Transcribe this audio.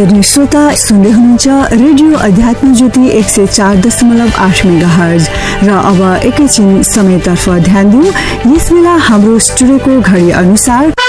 आदरणीय श्रोता, सुन्दै हुनुहुन्छ रेडियो अध्यात्म ज्योति 104.8 मेगाहर्ज। र अब एकैछिन समयतर्फ ध्यान दिउँ। यस बेला हाम्रो स्टुडियोको घडी अनुसार